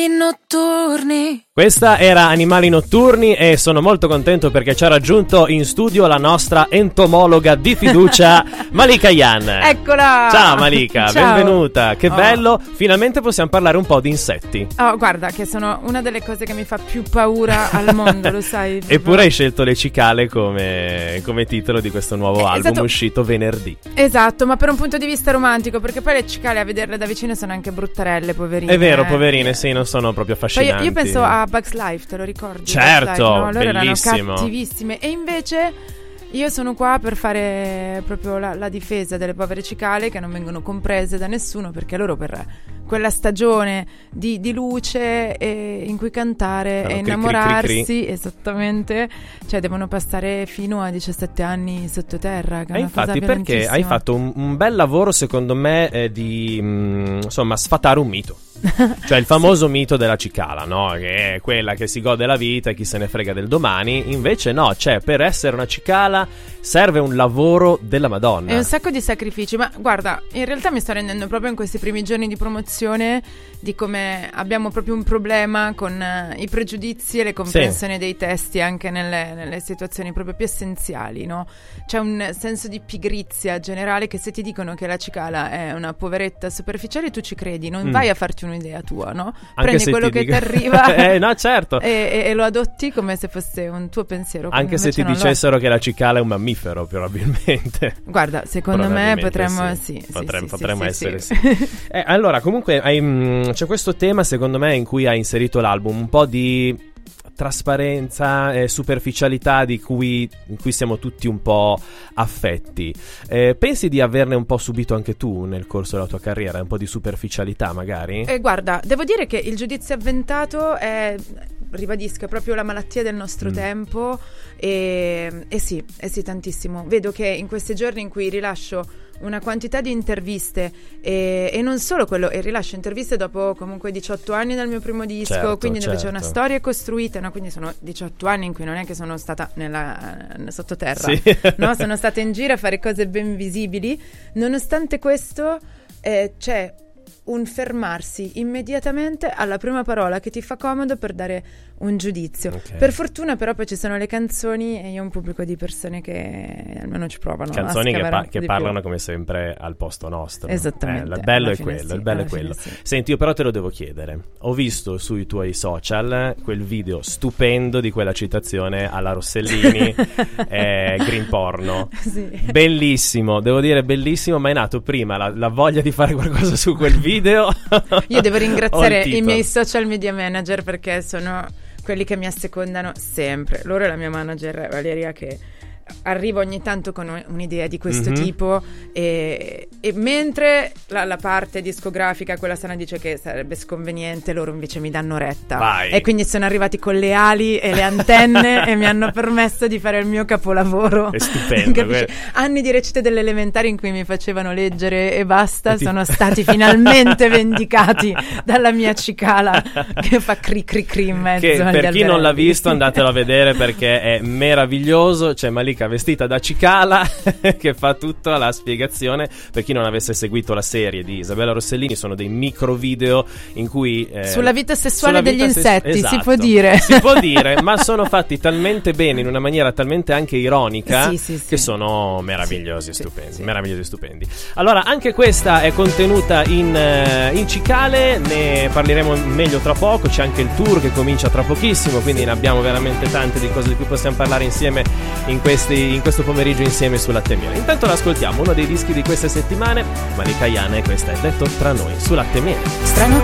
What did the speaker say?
Notturni. Questa era Animali Notturni e sono molto contento perché ci ha raggiunto in studio la nostra entomologa di fiducia Malika Yan. Eccola! Ciao Malika, Ciao. Benvenuta, che bello, finalmente possiamo parlare un po' di insetti. Oh, guarda che sono una delle cose che mi fa più paura al mondo, lo sai. Eppure hai scelto le cicale come titolo di questo nuovo album esatto. uscito venerdì. Esatto, ma per un punto di vista romantico, perché poi le cicale a vederle da vicino sono anche bruttarelle, poverine. È vero, poverine, sì, non sono proprio affascinanti. Io penso a Bugs Life, te lo ricordi? Certo, Bugs Life, no? Loro bellissimo. erano cattivissime. E invece io sono qua per fare proprio la difesa delle povere cicale che non vengono comprese da nessuno, perché loro per quella stagione di luce in cui cantare e innamorarsi, esattamente, cioè devono passare fino a 17 anni sottoterra. Che è una infatti, cosa perché hai fatto un bel lavoro, secondo me, di insomma sfatare un mito. Cioè il famoso mito della cicala, no? Che è quella che si gode la vita e chi se ne frega del domani. Invece no, cioè per essere una cicala serve un lavoro della Madonna. E un sacco di sacrifici. Ma guarda, in realtà mi sto rendendo proprio in questi primi giorni di promozione di come abbiamo proprio un problema con i pregiudizi e le comprensioni dei testi anche nelle situazioni proprio più essenziali, no? C'è un senso di pigrizia generale che se ti dicono che la cicala è una poveretta superficiale tu ci credi, non vai a farti un'idea tua, no? Anche prendi quello che ti arriva no, certo. e lo adotti come se fosse un tuo pensiero. Anche se ti dicessero che la cicala è un mammifero, probabilmente. Guarda, secondo me potremmo potremmo essere. Allora, comunque c'è questo tema, secondo me, in cui hai inserito l'album, un po' di trasparenza e superficialità in cui siamo tutti un po' affetti. Pensi di averne un po' subito anche tu nel corso della tua carriera, un po' di superficialità magari? Guarda, devo dire che il giudizio avventato è, ribadisco, è proprio la malattia del nostro tempo e sì, tantissimo. Vedo che in questi giorni in cui rilascio una quantità di interviste e non solo quello, e rilascio interviste dopo comunque 18 anni dal mio primo disco, quindi dove c'è una storia costruita, no? Quindi sono 18 anni in cui non è che sono stata sottoterra, no? Sono stata in giro a fare cose ben visibili. Nonostante questo c'è un fermarsi immediatamente alla prima parola che ti fa comodo per dare un giudizio. Per fortuna però poi ci sono le canzoni e io ho un pubblico di persone che almeno ci provano. Canzoni che parlano come sempre al posto nostro. Esattamente. Il bello è quello. Senti, io però te lo devo chiedere. Ho visto sui tuoi social quel video stupendo di quella citazione alla Rossellini, Green Porno. Sì. Bellissimo, devo dire bellissimo, ma è nato prima la voglia di fare qualcosa su quel video. Io devo ringraziare i miei social media manager perché sono quelli che mi assecondano sempre. Loro e la mia manager Valeria, che arriva ogni tanto con un'idea di questo tipo e mentre la parte discografica, quella sana, dice che sarebbe sconveniente, loro invece mi danno retta. Vai. E quindi sono arrivati con le ali e le antenne e mi hanno permesso di fare il mio capolavoro. È stupendo. Anni di recite delle elementari in cui mi facevano leggere e basta sono stati finalmente vendicati dalla mia cicala che fa cri cri cri in mezzo che agli per chi non l'ha alberelli. visto andatelo a vedere perché è meraviglioso. C'è Malika vestita da cicala che fa tutta la spiegazione. Per chi non avesse seguito la serie di Isabella Rossellini, sono dei micro video in cui sulla vita sessuale degli insetti, esatto, si può dire ma sono fatti talmente bene, in una maniera talmente anche ironica, che sono meravigliosi, stupendi. Allora, anche questa è contenuta in cicale, ne parleremo meglio tra poco. C'è anche il tour che comincia tra pochissimo, quindi ne abbiamo veramente tante di cose di cui possiamo parlare insieme in questo pomeriggio insieme su Latte e Miele. Intanto l'ascoltiamo, uno dei dischi di queste settimane, Malika Yan, e questa è Detto tra noi su Latte e Miele. Strano